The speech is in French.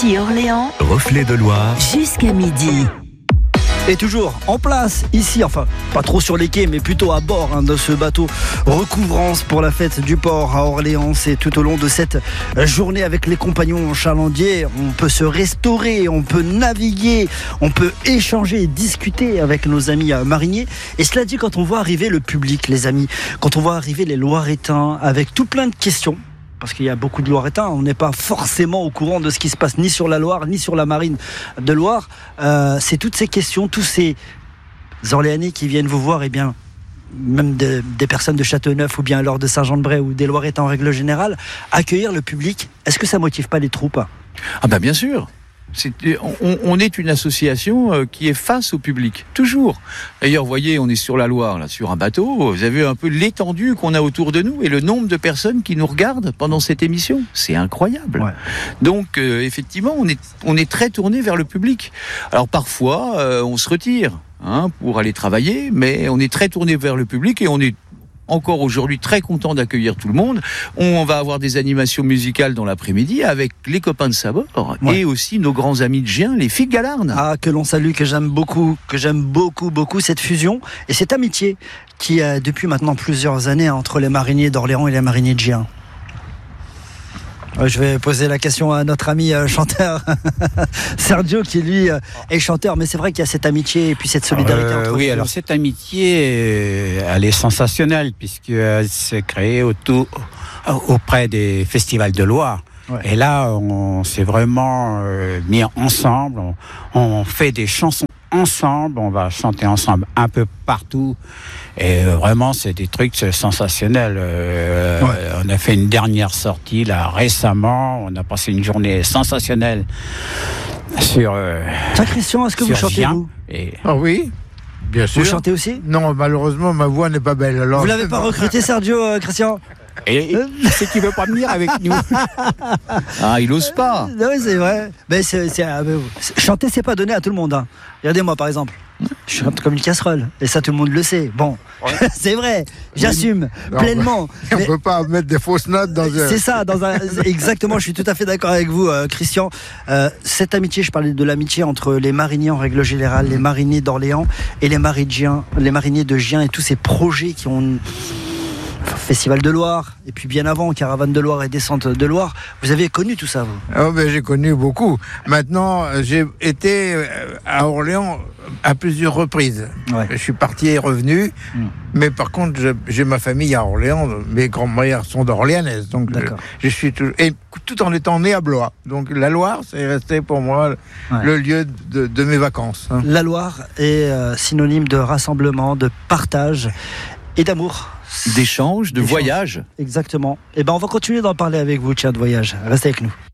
Ici Orléans, Reflet de Loire, jusqu'à midi. Et toujours en place, ici, enfin, pas trop sur les quais, mais plutôt à bord de ce bateau recouvrance pour la fête du port à Orléans. C'est tout au long de cette journée avec les compagnons chalandiers. On peut se restaurer, on peut naviguer, on peut échanger et discuter avec nos amis mariniers. Et cela dit, quand on voit arriver le public, les amis, quand on voit arriver les Loiretains avec tout plein de questions, parce qu'il y a beaucoup de Loiretains, on n'est pas forcément au courant de ce qui se passe ni sur la Loire, ni sur la marine de Loire. C'est toutes ces questions, tous ces Orléanais qui viennent vous voir, et bien même des personnes de Châteauneuf ou bien alors de Saint-Jean-de-Bray ou des Loiretains en règle générale, accueillir le public, est-ce que ça motive pas les troupes ? Ah ben bien sûr. On est une association qui est face au public, toujours. D'ailleurs, vous voyez, on est sur la Loire, là, sur un bateau. Vous avez un peu l'étendue qu'on a autour de nous et le nombre de personnes qui nous regardent pendant cette émission. C'est incroyable. Ouais. Donc, effectivement, on est très tourné vers le public. Alors, parfois, on se retire pour aller travailler, mais on est très tourné vers le public et on est encore aujourd'hui très content d'accueillir tout le monde. On va avoir des animations musicales dans l'après-midi avec les copains de Sabord et aussi nos grands amis de Gien, les filles de Galarne. Ah, que l'on salue, que j'aime beaucoup cette fusion et cette amitié qui a depuis maintenant plusieurs années entre les mariniers d'Orléans et les mariniers de Gien. Je vais poser la question à notre ami chanteur Sergio qui lui est chanteur, mais c'est vrai qu'il y a cette amitié et puis cette solidarité entre oui, alors cette amitié, elle est sensationnelle puisqu'elle s'est créée auprès des festivals de Loire. Ouais. Et là, on s'est vraiment mis ensemble, on fait des chansons ensemble, on va chanter ensemble un peu partout. Et vraiment, c'est des trucs sensationnels. On a fait une dernière sortie là récemment. On a passé une journée sensationnelle sur. Tiens, Christian, est-ce que vous chantez vous ? Ah oui, bien sûr. Vous chantez aussi ? Non, malheureusement, ma voix n'est pas belle. Alors, vous l'avez pas recruté, Sergio, Christian ? Et c'est qu'il veut pas venir avec nous. Ah, il ose pas. Oui, c'est vrai. Mais chanter, c'est pas donné à tout le monde. Regardez-moi, par exemple. Je chante comme une casserole, et ça tout le monde le sait. Bon, c'est vrai, j'assume pleinement. On ne peut pas mettre des fausses notes dans un... C'est ça, exactement, je suis tout à fait d'accord avec vous, Christian. Cette amitié, je parlais de l'amitié entre les mariniers en règle générale, les mariniers d'Orléans et les mariniers de Gien et tous ces projets qui ont... Festival de Loire, et puis bien avant, Caravane de Loire et Descente de Loire. Vous avez connu tout ça, vous ? Oh, ben, j'ai connu beaucoup. Maintenant, j'ai été à Orléans à plusieurs reprises. Ouais. Je suis parti et revenu, mais par contre, j'ai ma famille à Orléans. Mes grands-mères sont d'Orléanaises, donc je suis tout en étant né à Blois. Donc la Loire, c'est resté pour moi le lieu de mes vacances. La Loire est synonyme de rassemblement, de partage et d'amour. D'échange, de voyage. Exactement. Et ben on va continuer d'en parler avec vous, tiens, de voyage. Restez avec nous.